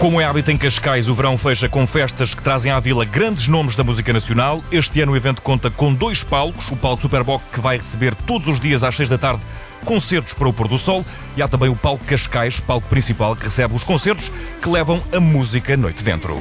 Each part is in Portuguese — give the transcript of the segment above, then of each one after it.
Como é hábito em Cascais, o verão fecha com festas que trazem à vila grandes nomes da música nacional. Este ano o evento conta com 2 palcos. O palco Superboc, que vai receber todos os dias às 6 da tarde concertos para o pôr do sol. E há também o palco Cascais, palco principal, que recebe os concertos que levam a música noite dentro.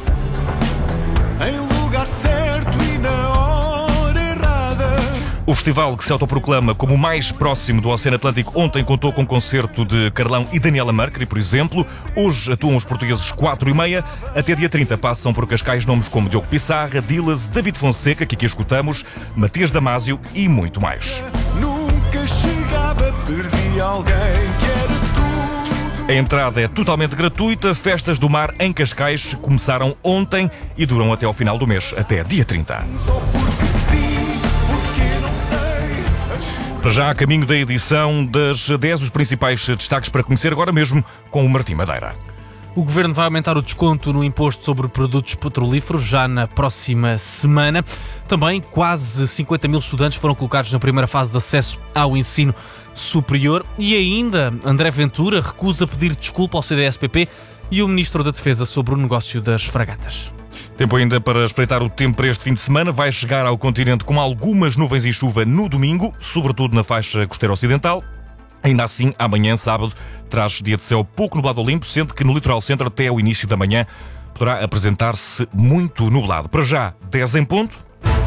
Em lugar certo e na hora errada. O festival, que se autoproclama como o mais próximo do Oceano Atlântico, ontem contou com um concerto de Carlão e Daniela Mercury, por exemplo. Hoje atuam os portugueses 4h30. Até dia 30 passam por Cascais nomes como Diogo Pissarra, Dilas, David Fonseca, que aqui escutamos, Matias Damasio e muito mais. Nunca chegava, perdi alguém que era tudo. A entrada é totalmente gratuita. Festas do Mar em Cascais começaram ontem e duram até ao final do mês, até dia 30. Só porque sim, porque não sei. Para já, a caminho da edição das 10, os principais destaques para conhecer agora mesmo com o Martim Madeira. O Governo vai aumentar o desconto no imposto sobre produtos petrolíferos já na próxima semana. Também, quase 50 mil estudantes foram colocados na primeira fase de acesso ao ensino superior. E ainda, André Ventura recusa pedir desculpa ao CDS-PP e o Ministro da Defesa sobre o negócio das fragatas. Tempo ainda para espreitar o tempo para este fim de semana. Vai chegar ao continente com algumas nuvens e chuva no domingo, sobretudo na faixa costeira ocidental. Ainda assim, amanhã, sábado, traz dia de céu pouco nublado ao limpo, sendo que no litoral centro até ao início da manhã poderá apresentar-se muito nublado. Para já, 10 em ponto.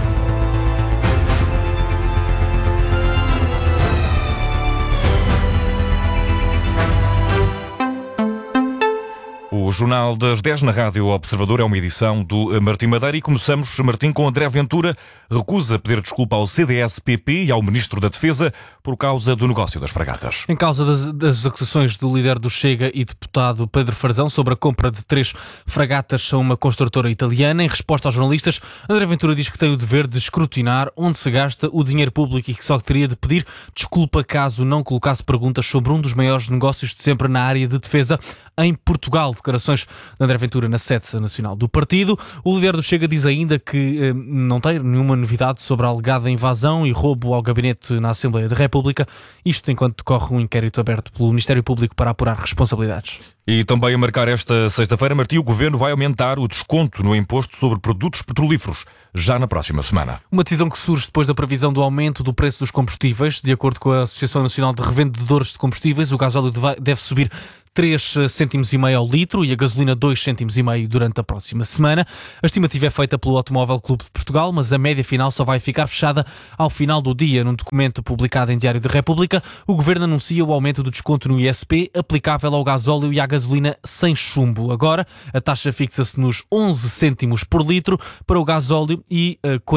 O Jornal das 10 na Rádio Observador é uma edição do Martim Madeira e começamos, Martim, com André Ventura. Recusa pedir desculpa ao CDS-PP e ao Ministro da Defesa por causa do negócio das fragatas. Em causa das acusações do líder do Chega e deputado Pedro Frazão sobre a compra de 3 fragatas a uma construtora italiana, em resposta aos jornalistas, André Ventura diz que tem o dever de escrutinar onde se gasta o dinheiro público e que só teria de pedir desculpa caso não colocasse perguntas sobre um dos maiores negócios de sempre na área de defesa em Portugal. Declarações de André Ventura na sede nacional do partido. O líder do Chega diz ainda que não tem nenhuma novidade sobre a alegada invasão e roubo ao gabinete na Assembleia da República, isto enquanto decorre um inquérito aberto pelo Ministério Público para apurar responsabilidades. E também a marcar esta sexta-feira, Martim, o Governo vai aumentar o desconto no imposto sobre produtos petrolíferos já na próxima semana. Uma decisão que surge depois da previsão do aumento do preço dos combustíveis. De acordo com a Associação Nacional de Revendedores de Combustíveis, o gasóleo deve subir 3,5 cêntimos ao litro e a gasolina 2,5 cêntimos durante a próxima semana. A estimativa é feita pelo Automóvel Clube de Portugal, mas a média final só vai ficar fechada ao final do dia. Num documento publicado em Diário da República, o Governo anuncia o aumento do desconto no ISP aplicável ao gasóleo e à gasolina sem chumbo. Agora, a taxa fixa-se nos 11 cêntimos por litro para o gasóleo e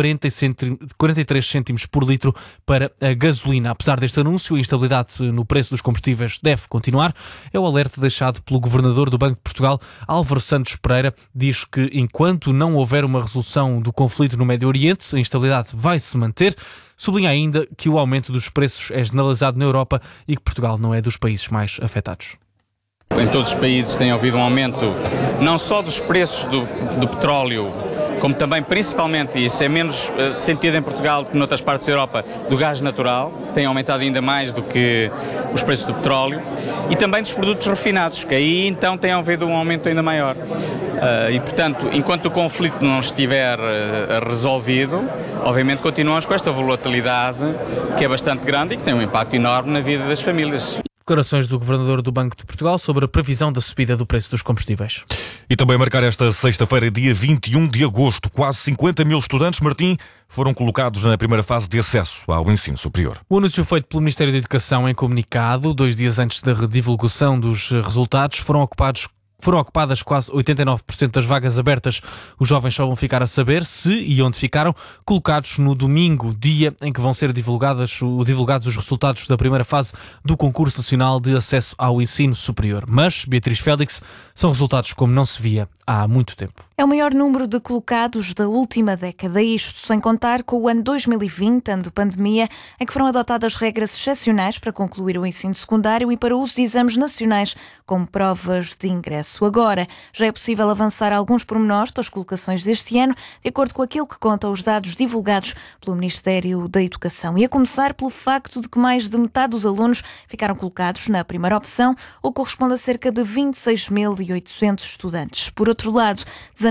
43 cêntimos por litro para a gasolina. Apesar deste anúncio, a instabilidade no preço dos combustíveis deve continuar. É o alerta deixado pelo Governador do Banco de Portugal, Álvaro Santos Pereira. Diz que enquanto não houver uma resolução do conflito no Médio Oriente, a instabilidade vai se manter. Sublinha ainda que o aumento dos preços é generalizado na Europa e que Portugal não é dos países mais afetados. Em todos os países tem havido um aumento não só dos preços do petróleo, como também, principalmente, e isso é menos sentido em Portugal do que noutras partes da Europa, do gás natural, que tem aumentado ainda mais do que os preços do petróleo, e também dos produtos refinados, que aí então tem havido um aumento ainda maior. E, portanto, enquanto o conflito não estiver resolvido, obviamente continuamos com esta volatilidade que é bastante grande e que tem um impacto enorme na vida das famílias. Declarações do Governador do Banco de Portugal sobre a previsão da subida do preço dos combustíveis. E também marcar esta sexta-feira, dia 21 de agosto. Quase 50 mil estudantes, Martim, foram colocados na primeira fase de acesso ao ensino superior. O anúncio feito pelo Ministério da Educação em comunicado, 2 dias antes da divulgação dos resultados, foram ocupadas quase 89% das vagas abertas. Os jovens só vão ficar a saber se e onde ficaram, colocados no domingo, dia em que vão ser divulgados os resultados da primeira fase do Concurso Nacional de Acesso ao Ensino Superior. Mas, Beatriz Félix, são resultados como não se via há muito tempo. É o maior número de colocados da última década, isto sem contar com o ano 2020, ano de pandemia, em que foram adotadas regras excepcionais para concluir o ensino secundário e para o uso de exames nacionais como provas de ingresso. Agora, já é possível avançar alguns pormenores das colocações deste ano, de acordo com aquilo que contam os dados divulgados pelo Ministério da Educação. E a começar pelo facto de que mais de metade dos alunos ficaram colocados na primeira opção, o que corresponde a cerca de 26.800 estudantes. Por outro lado,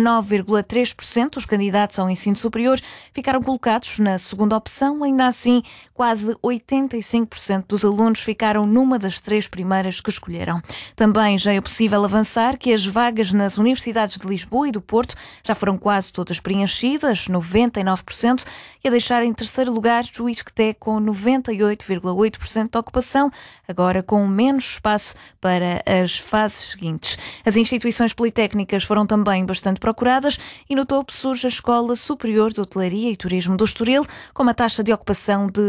19,3% dos candidatos ao ensino superior ficaram colocados na segunda opção. Ainda assim, quase 85% dos alunos ficaram numa das três primeiras que escolheram. Também já é possível avançar que as vagas nas universidades de Lisboa e do Porto já foram quase todas preenchidas, 99%, e a deixar em terceiro lugar o ISCTE com 98,8% de ocupação, agora com menos espaço para as fases seguintes. As instituições politécnicas foram também bastante procuradas e no topo surge a Escola Superior de Hotelaria e Turismo do Estoril, com uma taxa de ocupação de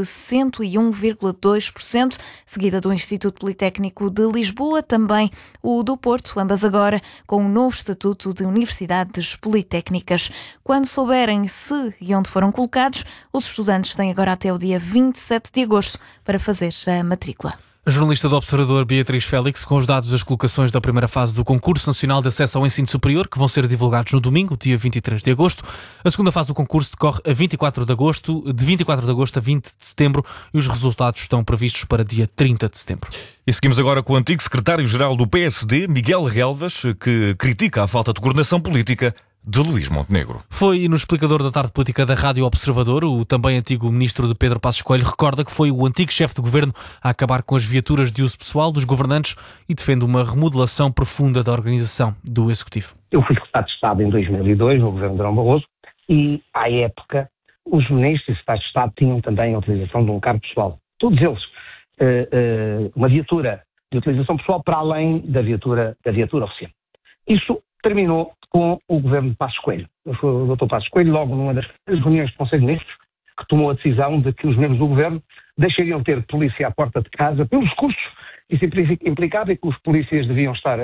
101,2%, seguida do Instituto Politécnico de Lisboa, também o do Porto, ambas agora com um novo estatuto de universidades politécnicas. Quando souberem se e onde foram colocados, os estudantes têm agora até o dia 27 de agosto para fazer a matrícula. A jornalista do Observador, Beatriz Félix, com os dados das colocações da primeira fase do Concurso Nacional de Acesso ao Ensino Superior, que vão ser divulgados no domingo, dia 23 de agosto. A segunda fase do concurso decorre a 24 de agosto, de 24 de agosto a 20 de setembro, e os resultados estão previstos para dia 30 de setembro. E seguimos agora com o antigo secretário-geral do PSD, Miguel Relvas, que critica a falta de coordenação política de Luís Montenegro. Foi no explicador da tarde política da Rádio Observador. O também antigo ministro de Pedro Passos Coelho recorda que foi o antigo chefe de governo a acabar com as viaturas de uso pessoal dos governantes e defende uma remodelação profunda da organização do Executivo. Eu fui secretário de Estado em 2002, no governo de Durão Barroso, e, à época, os ministros e secretários de Estado tinham também a utilização de um carro pessoal. Todos eles. Uma viatura de utilização pessoal para além da viatura oficial. Isso terminou com o governo de Passos Coelho. Foi o Dr. Passos Coelho, logo numa das reuniões do Conselho de Ministros, que tomou a decisão de que os membros do governo deixariam de ter polícia à porta de casa pelos custos. Isso implicava que os polícias deviam estar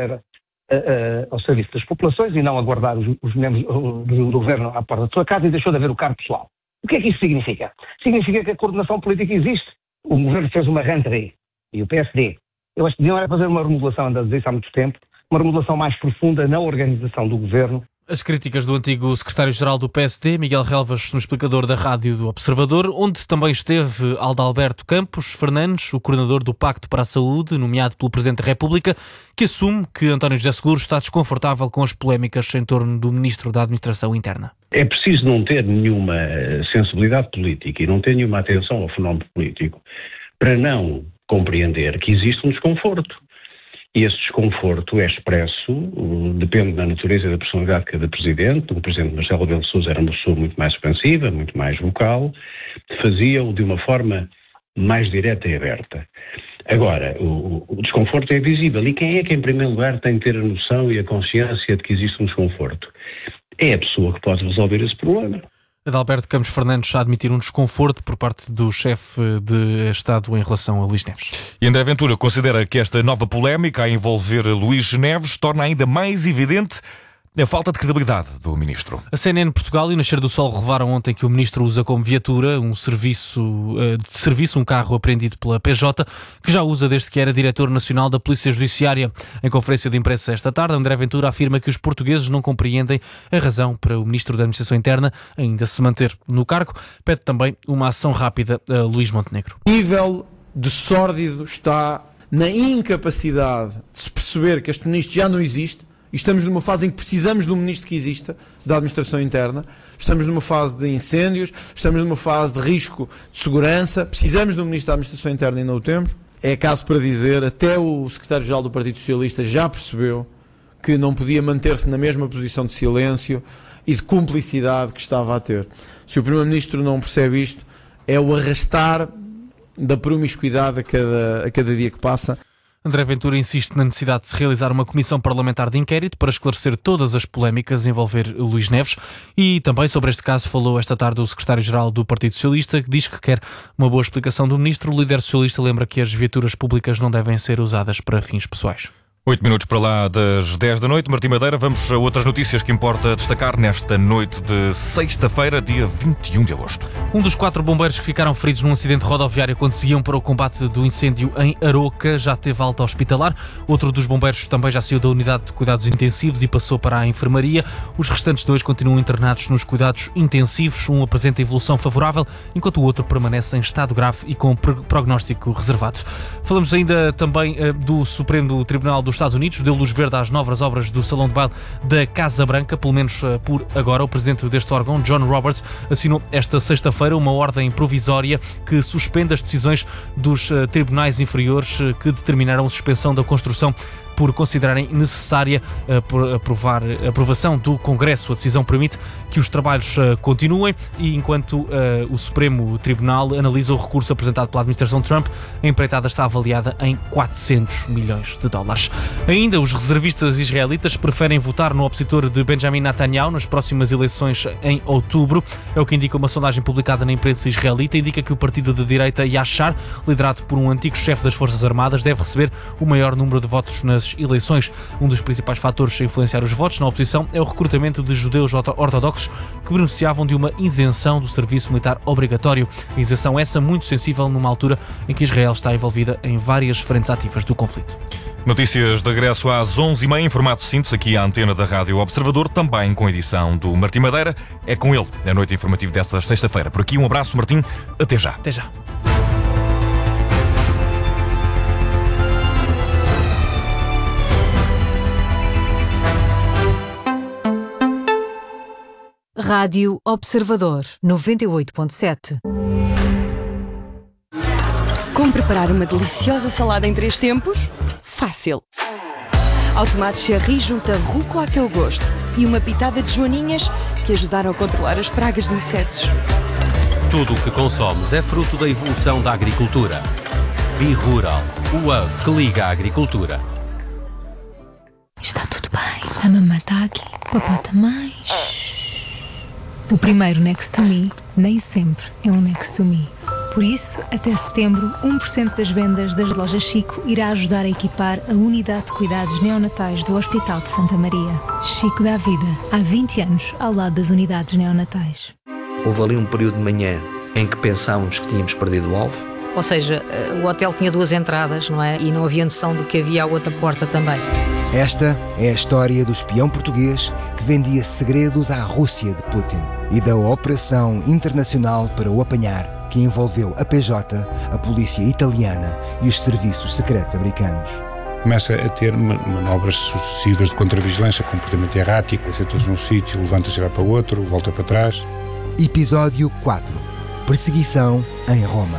ao serviço das populações e não aguardar os membros do governo à porta da sua casa, e deixou de haver o cargo pessoal. O que é que isso significa? Significa que a coordenação política existe. O governo fez uma rentrée e o PSD. Eu acho que deviam fazer uma remodelação, ando a dizer isso há muito tempo, uma remodelação mais profunda na organização do governo. As críticas do antigo secretário-geral do PSD, Miguel Relvas, no explicador da Rádio do Observador, onde também esteve Adalberto Campos Fernandes, o coordenador do Pacto para a Saúde, nomeado pelo Presidente da República, que assume que António José Seguro está desconfortável com as polémicas em torno do Ministro da Administração Interna. É preciso não ter nenhuma sensibilidade política e não ter nenhuma atenção ao fenómeno político para não compreender que existe um desconforto. E esse desconforto é expresso, depende da natureza e da personalidade de cada presidente. O presidente Marcelo Rebelo de Sousa era uma pessoa muito mais expansiva, muito mais vocal, fazia-o de uma forma mais direta e aberta. Agora, o desconforto é visível. E quem é que, em primeiro lugar, tem que ter a noção e a consciência de que existe um desconforto? É a pessoa que pode resolver esse problema. Adalberto Campos Fernandes a admitir um desconforto por parte do chefe de Estado em relação a Luís Neves. E André Ventura considera que esta nova polémica a envolver Luís Neves torna ainda mais evidente a falta de credibilidade do ministro. A CNN Portugal e o Nascer do Sol revelaram ontem que o ministro usa como viatura um carro apreendido pela PJ, que já usa desde que era diretor nacional da Polícia Judiciária. Em conferência de imprensa esta tarde, André Ventura afirma que os portugueses não compreendem a razão para o ministro da Administração Interna ainda se manter no cargo. Pede também uma ação rápida a Luís Montenegro. O nível de sórdido está na incapacidade de se perceber que este ministro já não existe. E estamos numa fase em que precisamos de um ministro que exista, da administração interna. Estamos numa fase de incêndios, estamos numa fase de risco de segurança. Precisamos de um ministro da administração interna e não o temos. É caso para dizer, até o secretário-geral do Partido Socialista já percebeu que não podia manter-se na mesma posição de silêncio e de cumplicidade que estava a ter. Se o primeiro-ministro não percebe isto, é o arrastar da promiscuidade a cada dia que passa. André Ventura insiste na necessidade de se realizar uma comissão parlamentar de inquérito para esclarecer todas as polémicas a envolver Luís Neves, e também sobre este caso falou esta tarde o secretário-geral do Partido Socialista, que diz que quer uma boa explicação do ministro. O líder socialista lembra que as viaturas públicas não devem ser usadas para fins pessoais. 8 minutos para lá das 10 da noite. Martim Madeira, vamos a outras notícias que importa destacar nesta noite de sexta-feira, dia 21 de agosto. Um dos 4 bombeiros que ficaram feridos num acidente rodoviário quando seguiam para o combate do incêndio em Aroca já teve alta hospitalar. Outro dos bombeiros também já saiu da unidade de cuidados intensivos e passou para a enfermaria. Os restantes 2 continuam internados nos cuidados intensivos. Um apresenta evolução favorável, enquanto o outro permanece em estado grave e com prognóstico reservado. Falamos ainda também do Supremo Tribunal dos Estados Unidos. Deu luz verde às novas obras do Salão de Baile da Casa Branca, pelo menos por agora. O presidente deste órgão, John Roberts, assinou esta sexta-feira uma ordem provisória que suspende as decisões dos tribunais inferiores que determinaram a suspensão da construção por considerarem necessária a aprovação do Congresso. A decisão permite que os trabalhos continuem e, enquanto o Supremo Tribunal analisa o recurso apresentado pela administração Trump, a empreitada está avaliada em 400 milhões de dólares. Ainda, os reservistas israelitas preferem votar no opositor de Benjamin Netanyahu nas próximas eleições em outubro. É o que indica uma sondagem publicada na imprensa israelita. Indica que o partido de direita Yashar, liderado por um antigo chefe das Forças Armadas, deve receber o maior número de votos nas eleições. Um dos principais fatores a influenciar os votos na oposição é o recrutamento de judeus ortodoxos que beneficiavam de uma isenção do serviço militar obrigatório. A isenção essa muito sensível numa altura em que Israel está envolvida em várias frentes ativas do conflito. Notícias de regresso às 11h30 em formato síntese aqui à antena da Rádio Observador, também com edição do Martim Madeira. É com ele a noite informativa desta sexta-feira. Por aqui um abraço, Martim. Até já. Até já. Rádio Observador 98.7. Como preparar uma deliciosa salada em 3 tempos? Fácil! Ao tomate cherry junta rúcula a teu gosto e uma pitada de joaninhas que ajudaram a controlar as pragas de insetos. Tudo o que consomes é fruto da evolução da agricultura. B-Rural, o hub que liga a agricultura. Está tudo bem. A mamãe está aqui, o papá também. O primeiro Next to Me nem sempre é um Next to Me. Por isso, até setembro, 1% das vendas das lojas Chico irá ajudar a equipar a unidade de cuidados neonatais do Hospital de Santa Maria. Chico dá vida, há 20 anos, ao lado das unidades neonatais. Houve ali um período de manhã em que pensávamos que tínhamos perdido o alvo. Ou seja, o hotel tinha 2 entradas, não é? E não havia noção de que havia a outra porta também. Esta é a história do espião português que vendia segredos à Rússia de Putin e da operação internacional para o apanhar, que envolveu a PJ, a polícia italiana e os serviços secretos americanos. Começa a ter manobras sucessivas de contravigilância, comportamento errático, senta-se num sítio, levanta-se para outro, volta para trás. Episódio 4. Perseguição em Roma.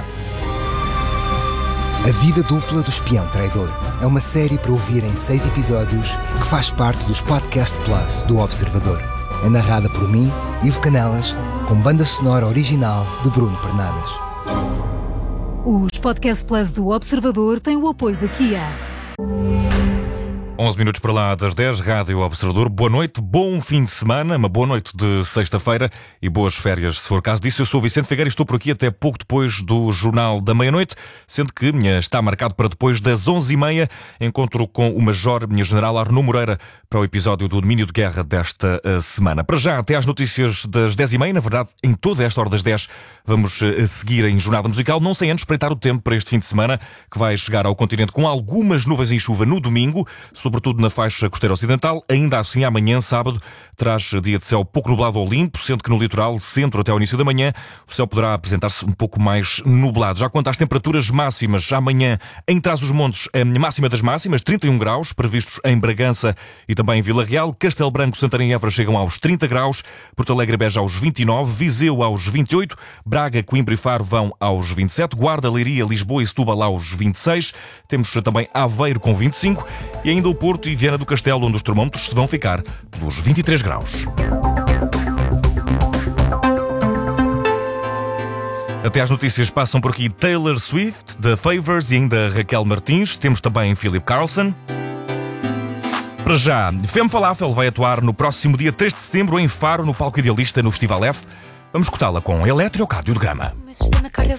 A vida dupla do espião traidor é uma série para ouvir em 6 episódios que faz parte dos Podcast Plus do Observador. É narrada por mim, Ivo Canelas, com banda sonora original de Bruno Pernadas. Os Podcast Plus do Observador têm o apoio da Kia. 11 minutos para lá das 10, Rádio Observador. Boa noite, bom fim de semana, uma boa noite de sexta-feira e boas férias, se for caso disso. Eu sou o Vicente Figueiredo e estou por aqui até pouco depois do Jornal da Meia-Noite, sendo que está marcado para depois das 11h30, encontro com o Major General Arnaud Moreira para o episódio do Domínio de Guerra desta semana. Para já, até às notícias das 10h30, na verdade, em toda esta hora das 10, vamos seguir em jornada musical, não sem antes espreitar o tempo para este fim de semana, que vai chegar ao continente com algumas nuvens e chuva no domingo, sobretudo na faixa costeira ocidental. Ainda assim, amanhã, sábado, traz dia de céu pouco nublado ao limpo, sendo que no litoral, centro até ao início da manhã, o céu poderá apresentar-se um pouco mais nublado. Já quanto às temperaturas máximas, amanhã, em Trás-os-Montes, a máxima das máximas, 31 graus, previstos em Bragança e também em Vila Real. Castelo Branco, Santarém e Évora chegam aos 30 graus, Porto Alegre e Beja aos 29, Viseu aos 28, Braga, Coimbra e Faro vão aos 27, Guarda, Leiria, Lisboa e Setúbal aos 26, temos também Aveiro com 25 e ainda o Porto e Viana do Castelo, onde os termómetros se vão ficar pelos 23 graus. Até às notícias passam por aqui Taylor Swift, The Favours e ainda Raquel Martins. Temos também Philip Carlson. Para já, Femme Falafel vai atuar no próximo dia 3 de setembro em Faro, no Palco Idealista, no Festival F. Vamos escutá-la com Eletrocardiograma. O meu sistema cardiovascular